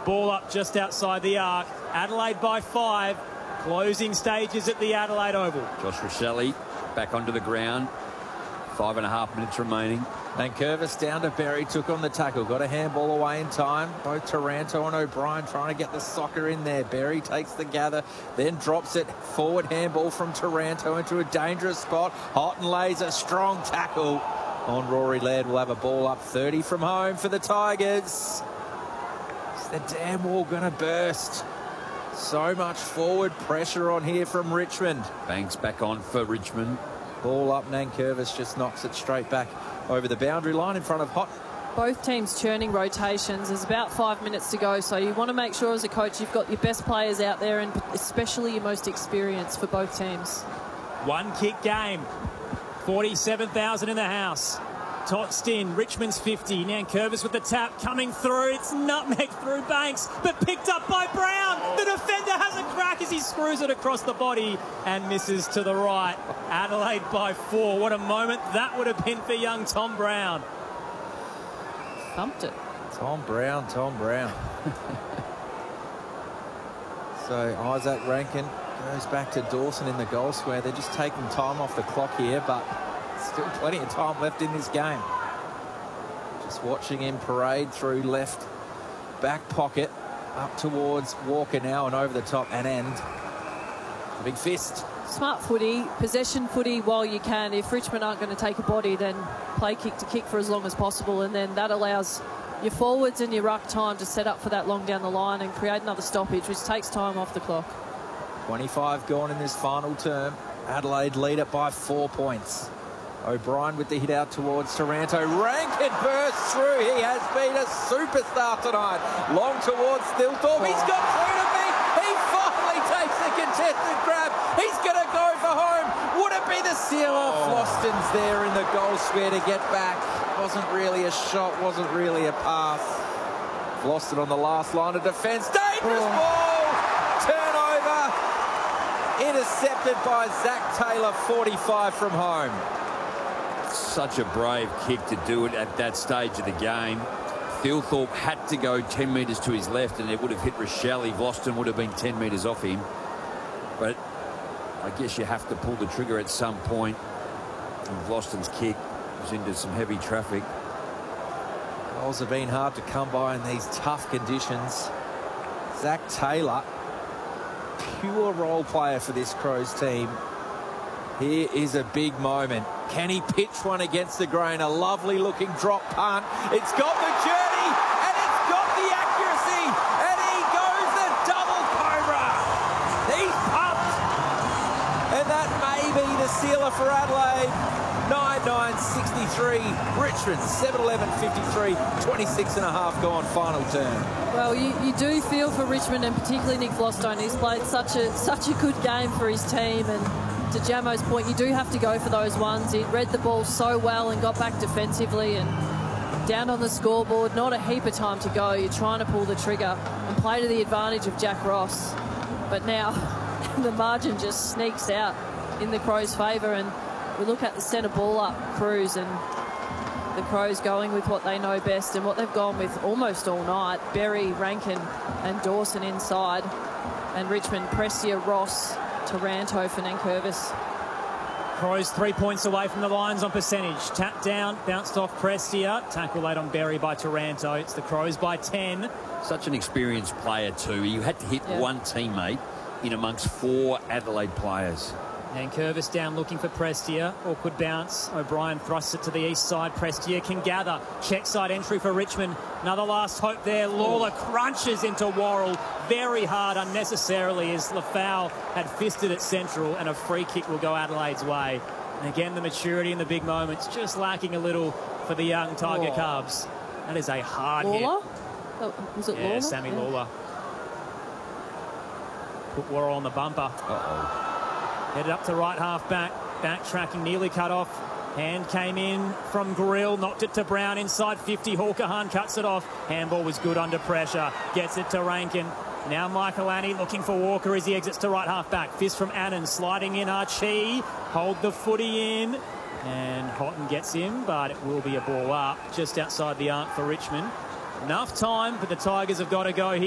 Ball up just outside the arc. Adelaide by 5. Closing stages at the Adelaide Oval. Josh Rachele back onto the ground. 5.5 minutes remaining. Nankervis down to Berry, took on the tackle, got a handball away in time. Both Taranto and O'Brien trying to get the soccer in there. Berry takes the gather, then drops it forward. Handball from Taranto into a dangerous spot. Houghton lays a strong tackle on Rory Laird. Will have a ball up 30 from home for the Tigers. Is the dam wall going to burst? So much forward pressure on here from Richmond. Banks back on for Richmond. Ball up, Nankervis just knocks it straight back over the boundary line in front of Houghton. Both teams churning rotations. There's about 5 minutes to go, so you want to make sure as a coach you've got your best players out there and especially your most experienced for both teams. One kick game. 47,000 in the house. Toxed in, Richmond's 50. Nankervis with the tap coming through. It's nutmeg through Banks, but picked up by Brown. The defender has a crack as he screws it across the body and misses to the right. Adelaide by 4. What a moment that would have been for young Tom Brown. Thumped it. Tom Brown. So Isaac Rankin goes back to Dawson in the goal square. They're just taking time off the clock here, but still plenty of time left in this game. Just watching him parade through left back pocket up towards Walker now and over the top and end. A big fist. Smart footy, possession footy while you can. If Richmond aren't going to take a body, then play kick to kick for as long as possible, and then that allows your forwards and your ruck time to set up for that long down the line and create another stoppage, which takes time off the clock. 25 gone in this final term. Adelaide lead it by 4 points. O'Brien with the hit out towards Taranto. Rankin bursts through. He has been a superstar tonight. Long towards Thilthorpe. He's got through to me. He finally takes the contested grab. He's going to go for home. Would it be the sealer? Floston's there in the goal square to get back. Wasn't really a shot. Wasn't really a pass. Floston on the last line of defence. Dangerous ball. Turnover. Intercepted by Zach Taylor, 45 from home. Such a brave kick to do it at that stage of the game. Thilthorpe had to go 10 metres to his left and it would have hit Rachele. Vlastuin would have been 10 metres off him. But I guess you have to pull the trigger at some point. And Vlastuin's kick was into some heavy traffic. Goals have been hard to come by in these tough conditions. Zach Taylor, pure role player for this Crows team. Here is a big moment. Can he pitch one against the grain? A lovely looking drop punt. It's got the journey and it's got the accuracy. And he goes the double cobra. He's pumped. And that may be the sealer for Adelaide. 9-9-63. Richmond 7-11-53. 26 and a half gone final turn. Well, you do feel for Richmond and particularly Nick Vlastuin. He's played such a good game for his team, and to Jamo's point, you do have to go for those ones. He read the ball so well and got back defensively and down on the scoreboard. Not a heap of time to go. You're trying to pull the trigger and play to the advantage of Jack Ross. But now the margin just sneaks out in the Crows' favour, and we look at the centre ball up, Cruz, and the Crows going with what they know best and what they've gone with almost all night. Berry, Rankin and Dawson inside, and Richmond, Prestia, Ross, Taranto for Nankervis. Crows 3 points away from the Lions on percentage. Tap down, bounced off Prestia. Tackle late on Berry by Taranto. It's the Crows by 10. Such an experienced player too. You had to hit one teammate in amongst 4 Adelaide players. Nankervis down looking for Prestia. Awkward bounce. O'Brien thrusts it to the east side. Prestia can gather. Check side entry for Richmond. Another last hope there. Lawler crunches into Worrell very hard unnecessarily as Lafau had fisted at central, and a free kick will go Adelaide's way. And again, the maturity in the big moments just lacking a little for the young Tiger Cubs. That is a hard hit. Lawler? Oh, was it Lawler? Yeah, Sammy Lawler. Put Worrell on the bumper. Headed up to right half back. Backtracking, nearly cut off. Hand came in from Grill, knocked it to Brown inside 50. Hawker-Hahn cuts it off. Handball was good under pressure. Gets it to Rankin. Now Michael Annie looking for Walker as he exits to right half back. Fist from Annan, sliding in Archie. Hold the footy in. And Houghton gets him, but it will be a ball up just outside the arc for Richmond. Enough time, but the Tigers have got to go here.